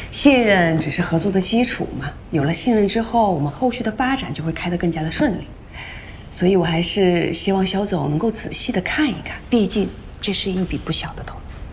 信任只是合作的基础嘛，有了信任之后，我们后续的发展就会开得更加的顺利。所以我还是希望肖总能够仔细的看一看，毕竟这是一笔不小的投资。